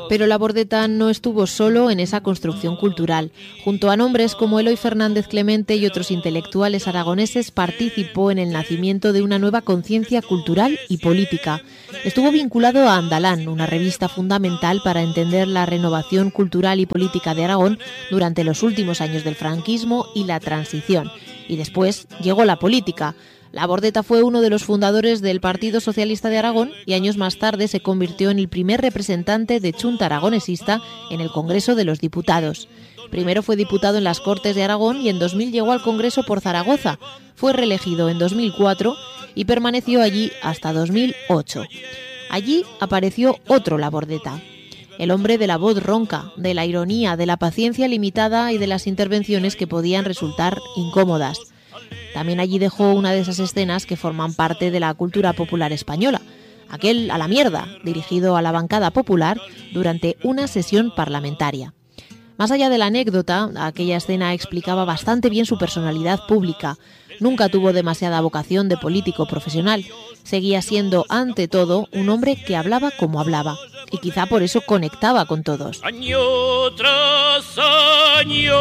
Pero Labordeta no estuvo solo en esa construcción cultural. Junto a nombres como Eloy Fernández Clemente y otros intelectuales aragoneses, participó en el nacimiento de una nueva conciencia cultural y política. Estuvo vinculado a Andalán, una revista fundamental para entender la renovación cultural y política de Aragón durante los últimos años del franquismo y la transición. Y después llegó la política. Labordeta fue uno de los fundadores del Partido Socialista de Aragón y años más tarde se convirtió en el primer representante de Chunta Aragonesista en el Congreso de los Diputados. Primero fue diputado en las Cortes de Aragón y en 2000 llegó al Congreso por Zaragoza. Fue reelegido en 2004 y permaneció allí hasta 2008. Allí apareció otro Labordeta, el hombre de la voz ronca, de la ironía, de la paciencia limitada y de las intervenciones que podían resultar incómodas. También allí dejó una de esas escenas que forman parte de la cultura popular española, aquel "a la mierda", dirigido a la bancada popular durante una sesión parlamentaria. Más allá de la anécdota, aquella escena explicaba bastante bien su personalidad pública. Nunca tuvo demasiada vocación de político profesional. Seguía siendo, ante todo, un hombre que hablaba como hablaba. Y quizá por eso conectaba con todos. Año tras año.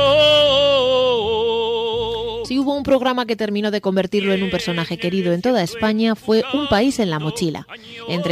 Si hubo un programa que terminó de convertirlo en un personaje querido en toda España, fue Un país en la mochila. Entre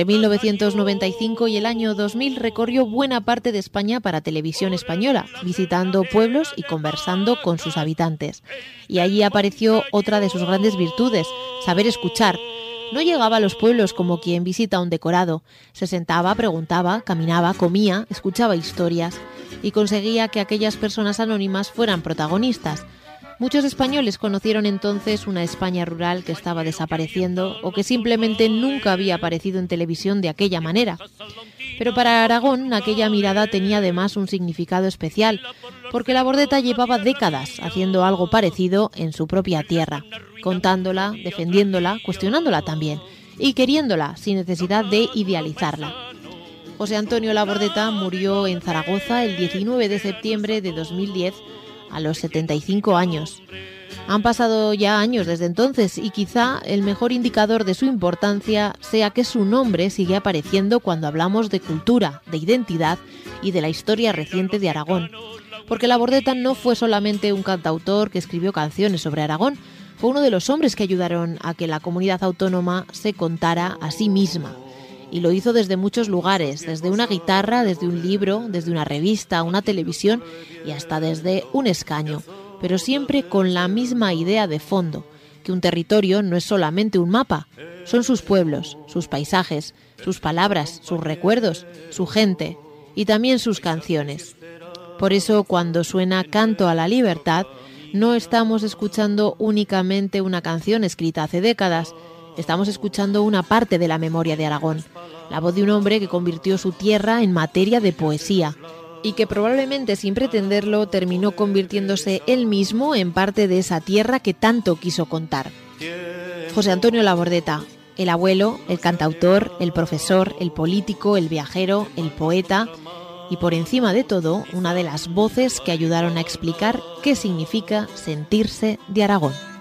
1995 y el año 2000 recorrió buena parte de España para Televisión Española, visitando pueblos y conversando con sus habitantes. Y allí apareció otra de sus grandes virtudes, saber escuchar. No llegaba a los pueblos como quien visita un decorado. Se sentaba, preguntaba, caminaba, comía, escuchaba historias y conseguía que aquellas personas anónimas fueran protagonistas. Muchos españoles conocieron entonces una España rural que estaba desapareciendo o que simplemente nunca había aparecido en televisión de aquella manera. Pero para Aragón aquella mirada tenía además un significado especial, porque Labordeta llevaba décadas haciendo algo parecido en su propia tierra, contándola, defendiéndola, cuestionándola también, y queriéndola sin necesidad de idealizarla. José Antonio Labordeta murió en Zaragoza el 19 de septiembre de 2010, a los 75 años. Han pasado ya años desde entonces y quizá el mejor indicador de su importancia sea que su nombre sigue apareciendo cuando hablamos de cultura, de identidad y de la historia reciente de Aragón. Porque Labordeta no fue solamente un cantautor que escribió canciones sobre Aragón, fue uno de los hombres que ayudaron a que la comunidad autónoma se contara a sí misma. Y lo hizo desde muchos lugares, desde una guitarra, desde un libro, desde una revista, una televisión y hasta desde un escaño, pero siempre con la misma idea de fondo, que un territorio no es solamente un mapa, son sus pueblos, sus paisajes, sus palabras, sus recuerdos, su gente y también sus canciones. Por eso cuando suena Canto a la Libertad, no estamos escuchando únicamente una canción escrita hace décadas, estamos escuchando una parte de la memoria de Aragón, la voz de un hombre que convirtió su tierra en materia de poesía y que probablemente sin pretenderlo terminó convirtiéndose él mismo en parte de esa tierra que tanto quiso contar. José Antonio Labordeta, el abuelo, el cantautor, el profesor, el político, el viajero, el poeta y por encima de todo, una de las voces que ayudaron a explicar qué significa sentirse de Aragón.